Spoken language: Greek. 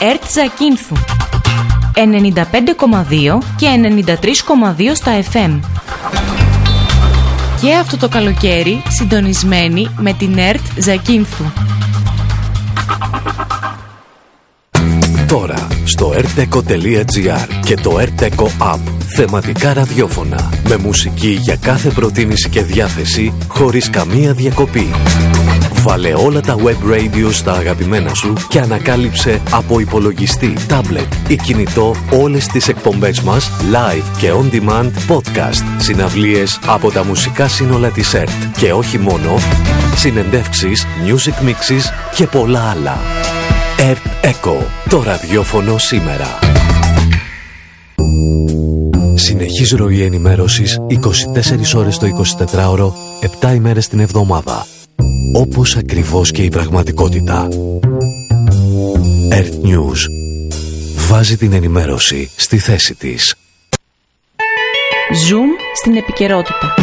ΕΡΤ Ζακίνθου 95,2 και 93,2 στα FM. Και αυτό το καλοκαίρι συντονισμένοι με την ΕΡΤ Ζακίνθου. Τώρα στο rteco.gr και το rteco app. Θεματικά ραδιόφωνα με μουσική για κάθε προτίμηση και διάθεση χωρίς καμία διακοπή. Βάλε όλα τα web radio στα αγαπημένα σου και ανακάλυψε από υπολογιστή, τάμπλετ ή κινητό όλες τις εκπομπές μας live και on demand podcast, συναυλίες από τα μουσικά σύνολα της ΕΡΤ και όχι μόνο, συνεντεύξεις, music mixes και πολλά άλλα. ΕΡΤ Eco, το ραδιόφωνο σήμερα. Συνεχής ροή ενημέρωσης 24 ώρες το 24ωρο, 7 ημέρες την εβδομάδα. Όπως ακριβώς και η πραγματικότητα. ΕΡΤ News. Βάζει την ενημέρωση στη θέση της. Zoom στην επικαιρότητα.